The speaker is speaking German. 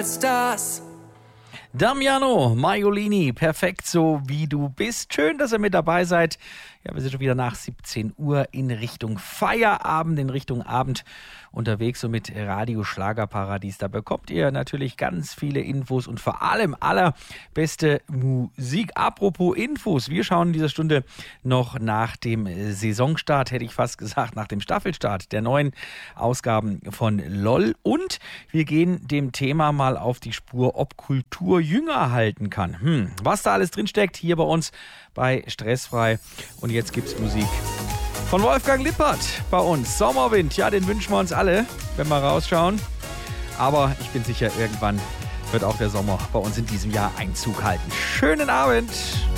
Stars. Damiano Maiolini, perfekt so wie du bist. Schön, dass ihr mit dabei seid. Ja, wir sind schon wieder nach 17 Uhr in Richtung Feierabend, in Richtung Abend unterwegs, so mit Radio Schlagerparadies. Da bekommt ihr natürlich ganz viele Infos und vor allem allerbeste Musik. Apropos Infos, wir schauen in dieser Stunde noch nach dem Saisonstart, hätte ich fast gesagt, nach dem Staffelstart der neuen Ausgaben von LOL. Und wir gehen dem Thema mal auf die Spur, ob Kultur jünger halten kann. Was da alles drinsteckt, hier bei uns bei Stressfrei. Und jetzt gibt's Musik von Wolfgang Lippert bei uns. Sommerwind, ja, den wünschen wir uns alle, wenn wir rausschauen. Aber ich bin sicher, irgendwann wird auch der Sommer bei uns in diesem Jahr Einzug halten. Schönen Abend!